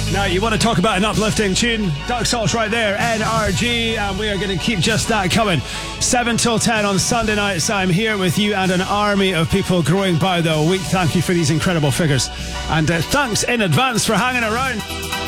Now, you want to talk about an uplifting tune? Doug Salt's right there, NRG, and we are going to keep just that coming. 7 till 10 on Sunday nights. I'm here with you and an army of people growing by the week. Thank you for these incredible figures. And thanks in advance for hanging around.